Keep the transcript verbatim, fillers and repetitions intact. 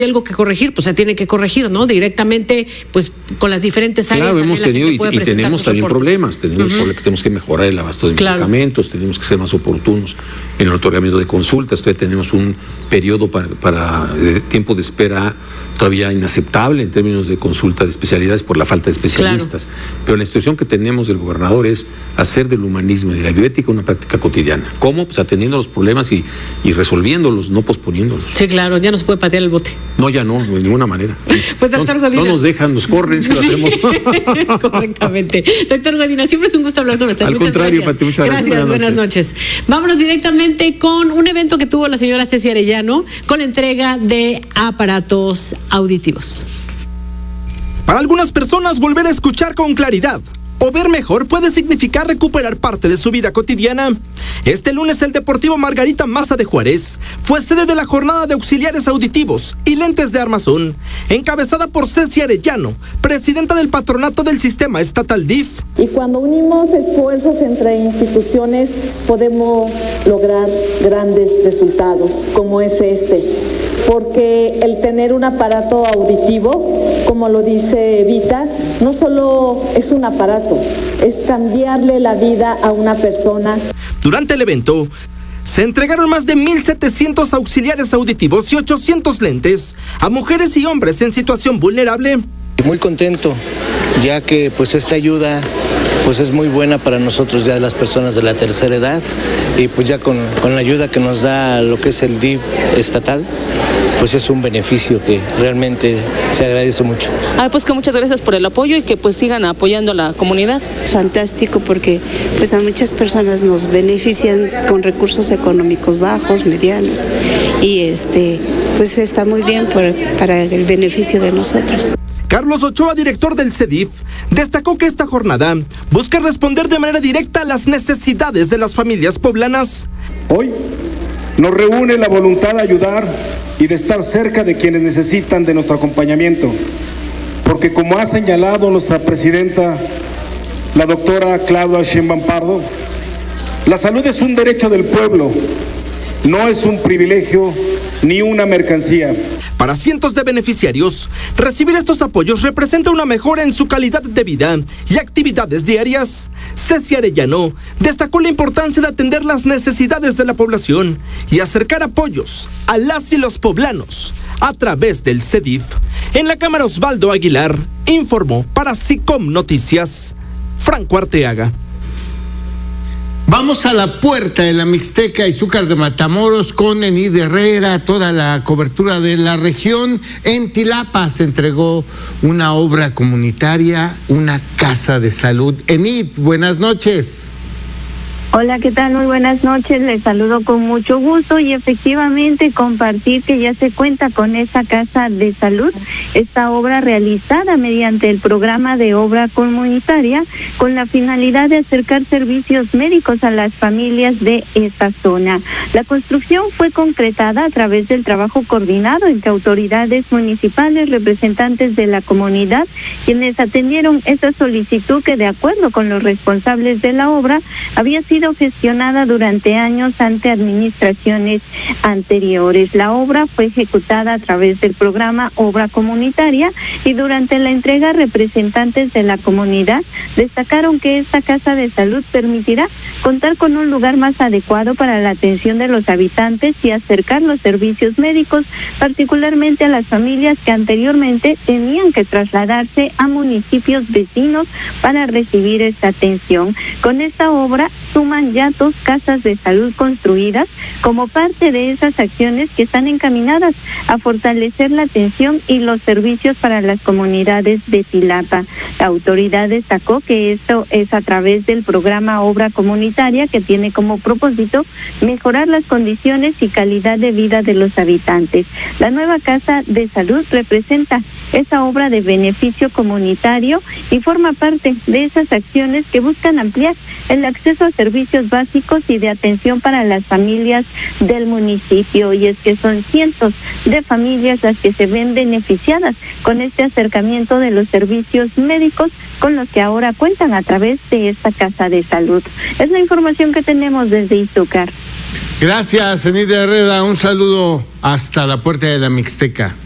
algo que corregir, pues se tiene que corregir, ¿no? Directamente, pues con las diferentes áreas. Claro, hemos tenido y, y tenemos también reportes. problemas. Tenemos, uh-huh. tenemos que mejorar el abasto de claro. medicamentos, tenemos que ser más oportunos en el otorgamiento de consultas. Todavía tenemos un periodo para, para eh, tiempo de espera todavía inaceptable en términos de consulta de especialidades por la falta de especialistas. Claro. Pero la instrucción que tenemos del gobernador es hacer del humanismo y de la bioética una práctica cotidiana. ¿Cómo? Pues atendiendo los problemas y, y resolviéndolos, no posponiéndolos. Sí, claro, ya no se puede patear el bote. No, ya no, de ninguna manera. Pues doctor no, Godina. No nos dejan, nos corren, si lo hacemos. Correctamente. Doctor Godina, siempre es un gusto hablar con usted. Al muchas contrario, gracias. Pati, muchas gracias. Gracias, buenas, buenas noches. noches. Vámonos directamente con un evento que tuvo la señora Ceci Arellano con la entrega de aparatos auditivos. Para algunas personas, volver a escuchar con claridad o ver mejor puede significar recuperar parte de su vida cotidiana. Este lunes el Deportivo Margarita Maza de Juárez fue sede de la jornada de auxiliares auditivos y lentes de armazón, encabezada por Ceci Arellano, presidenta del patronato del sistema estatal D I F. Y cuando unimos esfuerzos entre instituciones podemos lograr grandes resultados como es este, porque el tener un aparato auditivo, como lo dice Evita, no solo es un aparato, es cambiarle la vida a una persona. Durante el evento, se entregaron más de mil setecientos auxiliares auditivos y ochocientos lentes a mujeres y hombres en situación vulnerable. Muy contento, ya que pues esta ayuda pues es muy buena para nosotros ya las personas de la tercera edad y pues ya con, con la ayuda que nos da lo que es el D I F estatal, pues es un beneficio que realmente se agradece mucho. Ah, pues que muchas gracias por el apoyo y que pues sigan apoyando a la comunidad. Fantástico porque pues a muchas personas nos benefician con recursos económicos bajos, medianos y este pues está muy bien por, para el beneficio de nosotros. Carlos Ochoa, director del C E D I F, destacó que esta jornada busca responder de manera directa a las necesidades de las familias poblanas. Hoy nos reúne la voluntad de ayudar y de estar cerca de quienes necesitan de nuestro acompañamiento, porque como ha señalado nuestra presidenta, la doctora Claudia Sheinbaum Pardo, la salud es un derecho del pueblo, no es un privilegio ni una mercancía. Para cientos de beneficiarios, recibir estos apoyos representa una mejora en su calidad de vida y actividades diarias. Ceci Arellano destacó la importancia de atender las necesidades de la población y acercar apoyos a las y los poblanos a través del C E D I F. En la Cámara, Osvaldo Aguilar informó para SICOM Noticias, Franco Arteaga. Vamos a la puerta de la Mixteca y Zúcar de Matamoros con Enid Herrera, toda la cobertura de la región. En Tilapa se entregó una obra comunitaria, una casa de salud. Enid, buenas noches. Hola, ¿qué tal? Muy buenas noches, les saludo con mucho gusto y efectivamente compartir que ya se cuenta con esa casa de salud, esta obra realizada mediante el programa de obra comunitaria con la finalidad de acercar servicios médicos a las familias de esta zona. La construcción fue concretada a través del trabajo coordinado entre autoridades municipales, representantes de la comunidad, quienes atendieron esta solicitud que de acuerdo con los responsables de la obra había sido gestionada durante años ante administraciones anteriores. La obra fue ejecutada a través del programa Obra Comunitaria y durante la entrega representantes de la comunidad destacaron que esta casa de salud permitirá contar con un lugar más adecuado para la atención de los habitantes y acercar los servicios médicos, particularmente a las familias que anteriormente tenían que trasladarse a municipios vecinos para recibir esta atención. Con esta obra suman ya dos casas de salud construidas como parte de esas acciones que están encaminadas a fortalecer la atención y los servicios para las comunidades de Tilapa. La autoridad destacó que esto es a través del programa Obra Comunitaria que tiene como propósito mejorar las condiciones y calidad de vida de los habitantes. La nueva casa de salud representa esa obra de beneficio comunitario y forma parte de esas acciones que buscan ampliar el acceso a servicios básicos y de atención para las familias del municipio. Y es que son cientos de familias las que se ven beneficiadas con este acercamiento de los servicios médicos con los que ahora cuentan a través de esta casa de salud. Es la información que tenemos desde Izúcar. Gracias, Enid Herrera. Un saludo hasta la puerta de la Mixteca.